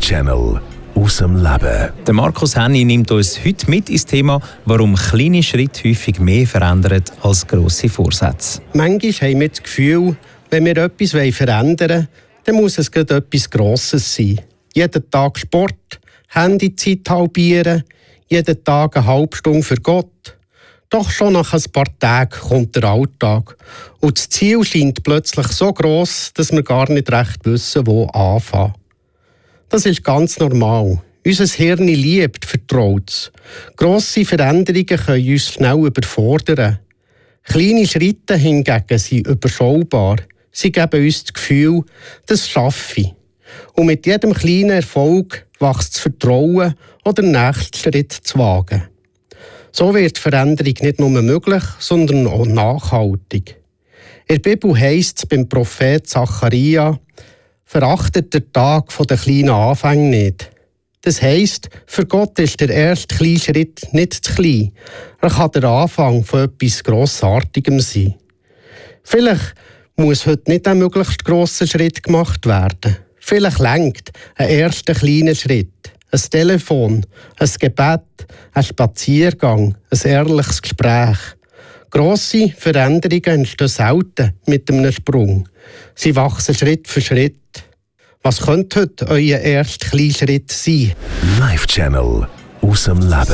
Live-Channel aus dem Leben. Der Markus Henny nimmt uns heute mit ins Thema, warum kleine Schritte häufig mehr verändern als grosse Vorsätze. Manchmal haben wir das Gefühl, wenn wir etwas verändern wollen, dann muss es gerade etwas Grosses sein. Jeden Tag Sport, Handyzeit halbieren, jeden Tag eine halbe Stunde für Gott. Doch schon nach ein paar Tagen kommt der Alltag. Und das Ziel scheint plötzlich so gross, dass wir gar nicht recht wissen, wo anfangen. Das ist ganz normal. Unser Hirn liebt Vertrautes. Grosse Veränderungen können uns schnell überfordern. Kleine Schritte hingegen sind überschaubar. Sie geben uns das Gefühl, das schaffe ich. Und mit jedem kleinen Erfolg wächst das Vertrauen, oder den nächsten Schritt zu wagen. So wird die Veränderung nicht nur möglich, sondern auch nachhaltig. In der Bibel heisst es beim Prophet Zacharia: «Verachtet den Tag der kleinen Anfänge nicht.» Das heisst, für Gott ist der erste kleine Schritt nicht zu klein. Er kann der Anfang von etwas Grossartigem sein. Vielleicht muss heute nicht der möglichst grosse Schritt gemacht werden. Vielleicht reicht ein erster kleiner Schritt. Ein Telefon, ein Gebet, ein Spaziergang, ein ehrliches Gespräch. Grosse Veränderungen entstehen selten mit einem Sprung. Sie wachsen Schritt für Schritt. Was könnte heute euer erster kleiner Schritt sein? Live-Channel aus dem Leben.